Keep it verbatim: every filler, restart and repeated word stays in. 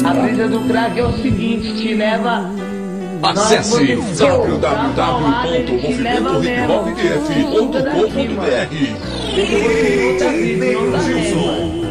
A brisa do crack é o seguinte, te leva... Acesse w w w ponto movimento hip hop d f ponto com ponto b r. Tem que você outra vida, não tá vendo, mano.